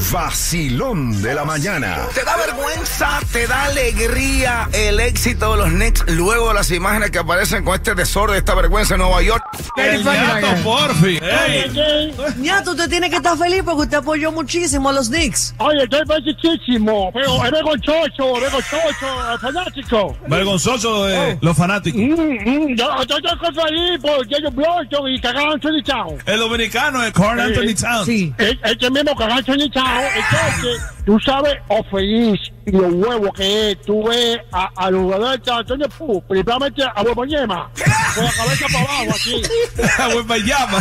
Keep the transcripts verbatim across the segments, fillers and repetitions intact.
Vacilón de la mañana. ¿Te da vergüenza, te da alegría el éxito de los Knicks luego de las imágenes que aparecen con este desorden, esta vergüenza en Nueva York? El ñato, porfi. Hey. Ñato, usted tiene que estar feliz porque usted apoyó muchísimo a los Knicks. Oye, estoy felicísimo, pero es vergonzoso, vergonzoso, fanático. Vergonzoso de oh. los fanáticos. Mm, mm, yo, yo estoy feliz por Jason Blanton y Carl Anthony Towns. El dominicano es Carl eh, Anthony Towns. Sí. El, el mismo Carl Anthony Towns. Entonces, tú sabes, o oh, feliz y lo huevo que es. Tú ves a, a los jugadores de Antonio Pú, principalmente a Huevoñema, con la cabeza para abajo aquí. A Huevoñema.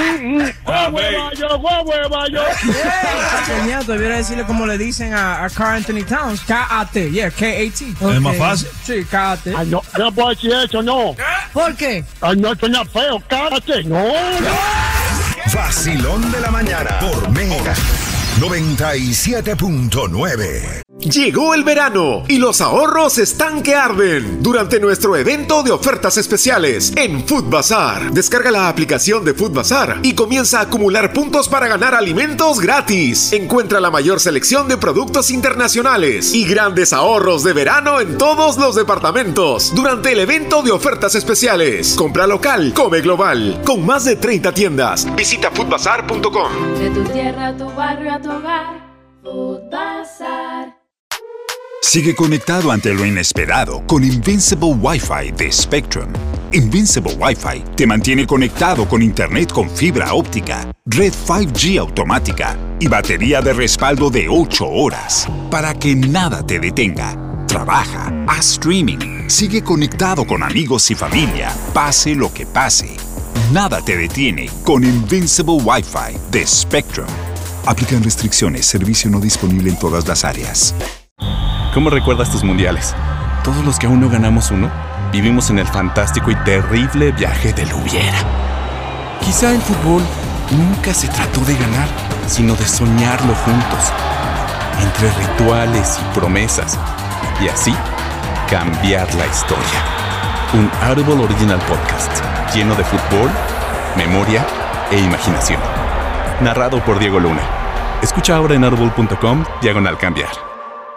Huevo, huevo, yo. Ñato, debiera decirle como le dicen a, a Carl Anthony Towns, K A T, yeah, K A T. Okay. ¿Es más fácil? Sí, K A T. Ay, no, no puedo decir eso, no. ¿Por qué? Ay, no, suena feo, K A T, no, no. Vacilón de la mañana por Mega noventa y siete punto nueve. Llegó el verano y los ahorros están que arden durante nuestro evento de ofertas especiales en Food Bazaar. Descarga la aplicación de Food Bazaar y comienza a acumular puntos para ganar alimentos gratis. Encuentra la mayor selección de productos internacionales y grandes ahorros de verano en todos los departamentos durante el evento de ofertas especiales. Compra local, come global. Con más de treinta tiendas. Visita food bazaar punto com. De tu tierra a tu barrio a tu hogar, Food Bazaar. Sigue conectado ante lo inesperado con Invincible Wi-Fi de Spectrum. Invincible Wi-Fi te mantiene conectado con internet con fibra óptica, red cinco G automática y batería de respaldo de ocho horas para que nada te detenga. Trabaja, haz streaming, sigue conectado con amigos y familia, pase lo que pase. Nada te detiene con Invincible Wi-Fi de Spectrum. Aplican restricciones, servicio no disponible en todas las áreas. ¿Cómo recuerdas tus mundiales? Todos los que aún no ganamos uno, vivimos en el fantástico y terrible viaje del hubiera. Quizá el fútbol nunca se trató de ganar, sino de soñarlo juntos, entre rituales y promesas, y así cambiar la historia. Un Audible Original Podcast, lleno de fútbol, memoria e imaginación. Narrado por Diego Luna. Escucha ahora en audible punto com, diagonal cambiar.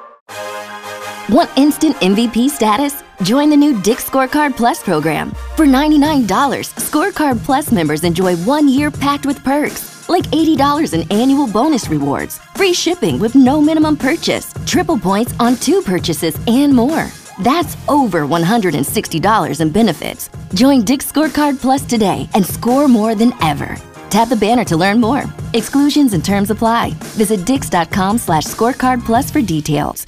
Want instant M V P status? Join the new Dick's Scorecard Plus program. For ninety-nine dollars, Scorecard Plus members enjoy one year packed with perks, like eighty dollars in annual bonus rewards, free shipping with no minimum purchase, triple points on two purchases, and more. That's over one hundred sixty dollars in benefits. Join Dick's Scorecard Plus today and score more than ever. Tap the banner to learn more. Exclusions and terms apply. Visit dix.com slash scorecard plus for details.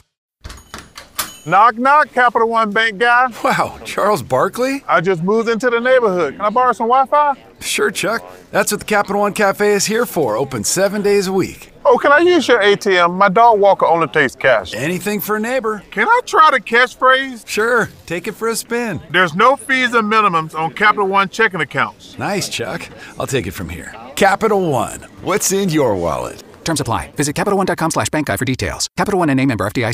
Knock, knock, Capital One Bank guy. Wow, Charles Barkley? I just moved into the neighborhood. Can I borrow some Wi-Fi? Sure, Chuck. That's what the Capital One Cafe is here for, open seven days a week. Oh, can I use your A T M? My dog Walker only takes cash. Anything for a neighbor. Can I try the catchphrase? Sure, take it for a spin. There's no fees and minimums on Capital One checking accounts. Nice, Chuck. I'll take it from here. Capital One, what's in your wallet? Terms apply. Visit CapitalOne.com slash bank guide for details. Capital One N A member F D I C.